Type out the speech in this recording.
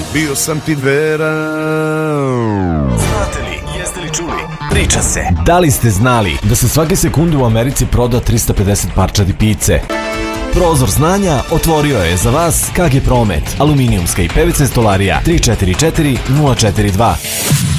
bio sam ti veran. Znate li, jeste li čuli? Priča se. Da li ste znali da se svake sekunde u Americi proda 350 parčadi pice? Prozor znanja otvorio je za vas KG Promet, aluminijumska i PVC stolarija 344 042.